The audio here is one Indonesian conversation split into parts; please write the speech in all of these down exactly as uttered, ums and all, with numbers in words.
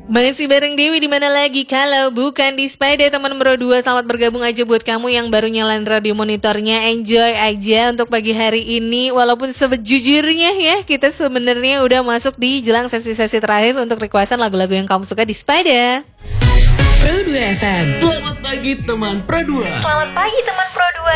Masih bareng Dewi di mana lagi kalau bukan di Spider teman Pro dua. Selamat bergabung aja buat kamu yang baru nyalain radio monitornya. Enjoy aja untuk pagi hari ini. Walaupun sebejujurnya ya, kita sebenarnya udah masuk di jelang sesi-sesi terakhir untuk requestan lagu-lagu yang kamu suka di Spider Pro dua F M. Selamat pagi teman Pro dua. Selamat pagi teman Pro dua.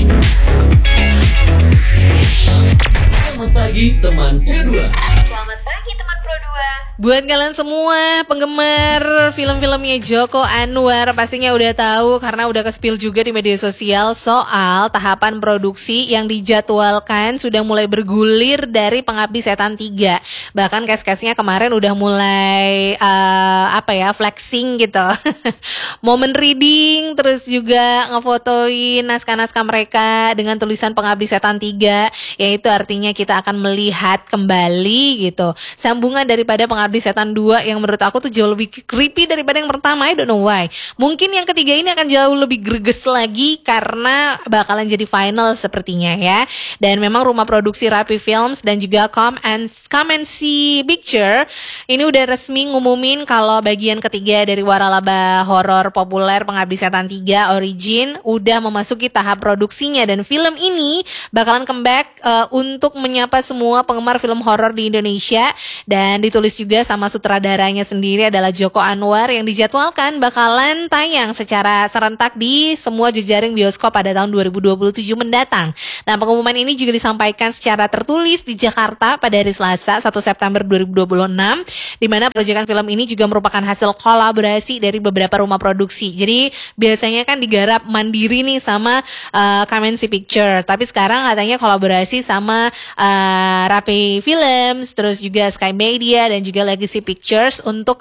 Selamat pagi teman Pro dua. Selamat pagi teman Pro dua. Buat kalian semua penggemar film-filmnya Joko Anwar, pastinya udah tahu karena udah ke-spill juga di media sosial soal tahapan produksi yang dijadwalkan sudah mulai bergulir dari Pengabdi Setan tiga. Bahkan cast-castnya kemarin udah mulai uh, apa ya, flexing gitu. Momen reading, terus juga ngefotoin naskah-naskah mereka dengan tulisan Pengabdi Setan tiga, yaitu artinya kita akan melihat kembali gitu sambungan daripada Pengabdi Setan dua yang menurut aku tuh jauh lebih creepy daripada yang pertama. I don't know why. Mungkin yang ketiga ini akan jauh lebih greges lagi karena bakalan jadi final sepertinya ya. Dan memang rumah produksi Rapi Films dan juga Com and Com and See Picture ini udah resmi ngumumin kalau bagian ketiga dari waralaba horor populer Pengabdi Setan tiga Origin udah memasuki tahap produksinya, dan film ini bakalan comeback uh, untuk menyapa semua penggemar film horor di Indonesia, dan ditulis juga sama sutradaranya sendiri adalah Joko Anwar yang dijadwalkan bakalan tayang secara serentak di semua jejaring bioskop pada tahun dua ribu dua puluh tujuh mendatang. Nah, pengumuman ini juga disampaikan secara tertulis di Jakarta pada hari Selasa satu September dua ribu dua puluh enam, di mana proyekan film ini juga merupakan hasil kolaborasi dari beberapa rumah produksi. Jadi biasanya kan digarap mandiri nih sama uh, Kamensi Picture, tapi sekarang katanya kolaborasi sama uh, Rapi Films, terus juga Sky Media dan juga Legacy Pictures untuk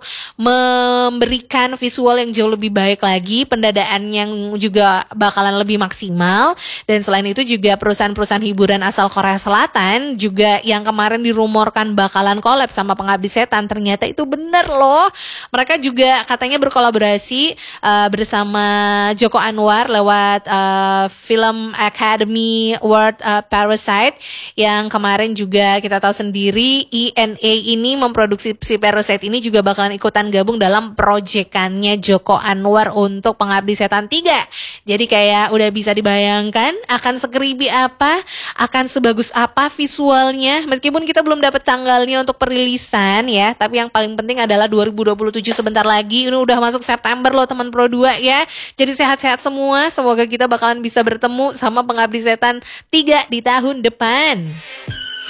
memberikan visual yang jauh lebih baik lagi, pendadaan yang juga bakalan lebih maksimal. Dan selain itu juga perusahaan-perusahaan hiburan asal Korea Selatan juga yang kemarin dirumorkan bakalan collab sama Pengabdi Setan, ternyata itu bener loh. Mereka juga katanya berkolaborasi uh, bersama Joko Anwar lewat uh, Film Academy Award uh, Parasite, yang kemarin juga kita tahu sendiri I N A ini memproduksi si Parasite ini juga bakalan ikutan gabung dalam proyekannya Joko Anwar untuk Pengabdi Setan tiga. Jadi kayak udah bisa dibayangkan akan sekribi apa, akan sebagus apa visualnya. Meskipun kita belum dapat tanggalnya untuk perilisan ya, tapi yang paling penting adalah dua ribu dua puluh tujuh sebentar lagi. Ini udah masuk September loh teman Pro dua ya. Jadi sehat-sehat semua. Semoga kita bakalan bisa bertemu sama Pengabdi Setan tiga di tahun depan.